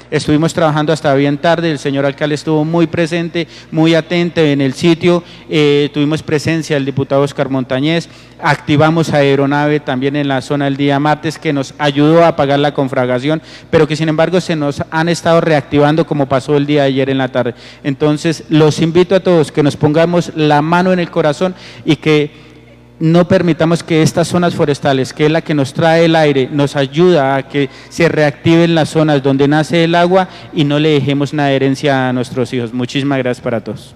Estuvimos trabajando hasta bien tarde, el señor alcalde estuvo muy presente, muy atento en el sitio, tuvimos presencia del diputado Oscar Montañez, activamos aeronave también en la zona el día martes que nos ayudó a pagar la conflagración, pero que sin embargo se nos han estado reactivando como pasó el día de ayer en la tarde. Entonces los invito a todos que nos pongamos la mano en el corazón y que no permitamos que estas zonas forestales, que es la que nos trae el aire, nos ayuda a que se reactiven las zonas donde nace el agua y no le dejemos una herencia a nuestros hijos. Muchísimas gracias para todos.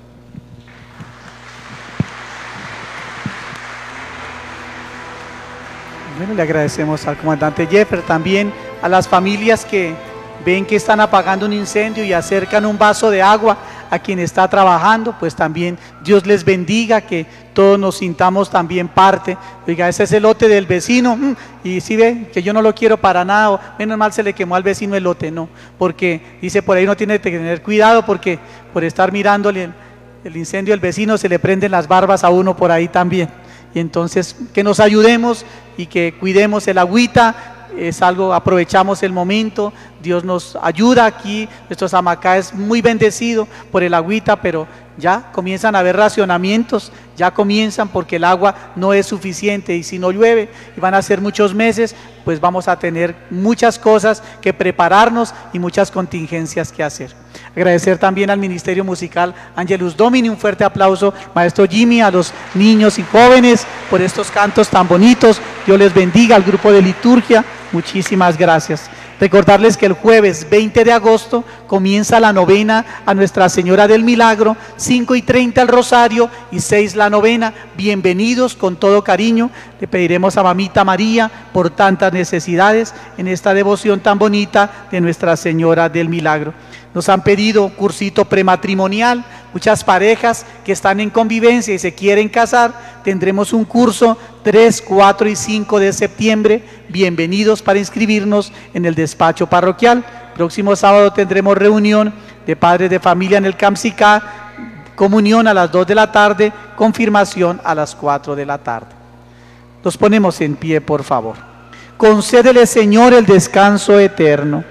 Bueno, le agradecemos al comandante Jeffer, también a las familias que ven que están apagando un incendio y acercan un vaso de agua a quien está trabajando, pues también Dios les bendiga, que todos nos sintamos también parte. Oiga, ese es el lote del vecino, y si ve que yo no lo quiero para nada, o menos mal se le quemó al vecino el lote, no, porque dice por ahí uno tiene que tener cuidado, porque por estar mirándole el incendio del vecino se le prenden las barbas a uno por ahí también. Y entonces que nos ayudemos y que cuidemos el agüita, es algo, aprovechamos el momento, Dios nos ayuda aquí, nuestro Samacá es muy bendecido por el agüita, pero ya comienzan a haber racionamientos, ya comienzan porque el agua no es suficiente y si no llueve y van a ser muchos meses, pues vamos a tener muchas cosas que prepararnos y muchas contingencias que hacer. Agradecer también al Ministerio Musical Angelus Domini, un fuerte aplauso, maestro Jimmy, a los niños y jóvenes por estos cantos tan bonitos, Dios les bendiga, al grupo de liturgia, muchísimas gracias. Recordarles que el jueves 20 de agosto comienza la novena a Nuestra Señora del Milagro, 5:30 el rosario y 6 la novena. Bienvenidos con todo cariño. Le pediremos a Mamita María por tantas necesidades en esta devoción tan bonita de Nuestra Señora del Milagro. Nos han pedido cursito prematrimonial, muchas parejas que están en convivencia y se quieren casar, tendremos un curso 3, 4 y 5 de septiembre, bienvenidos para inscribirnos en el despacho parroquial. Próximo sábado tendremos reunión de padres de familia en el Camp-Sicá, comunión a las 2 de la tarde, confirmación a las 4 de la tarde. Nos ponemos en pie, por favor. Concédele, Señor, el descanso eterno.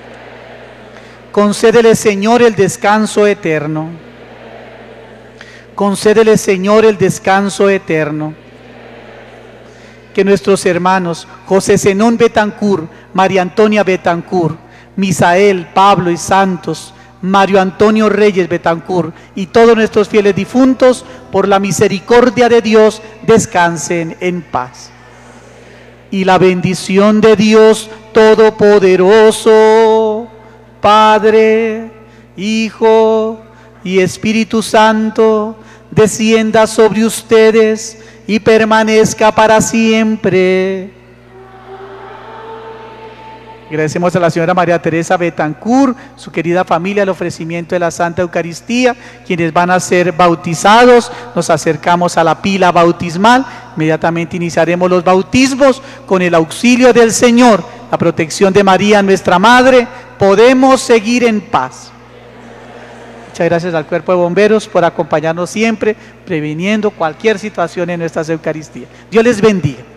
Concédele, Señor, el descanso eterno. Concédele, Señor, el descanso eterno. Que nuestros hermanos José Zenón Betancur, María Antonia Betancur, Misael, Pablo y Santos, Mario Antonio Reyes Betancur y todos nuestros fieles difuntos, por la misericordia de Dios, descansen en paz. Y la bendición de Dios Todopoderoso, Padre, Hijo y Espíritu Santo, descienda sobre ustedes y permanezca para siempre. Agradecemos a la señora María Teresa Betancur, su querida familia, el ofrecimiento de la Santa Eucaristía, quienes van a ser bautizados. Nos acercamos a la pila bautismal, inmediatamente iniciaremos los bautismos con el auxilio del Señor, la protección de María, nuestra Madre. Podemos seguir en paz. Muchas gracias al Cuerpo de Bomberos por acompañarnos siempre, previniendo cualquier situación en nuestras Eucaristías. Dios les bendiga.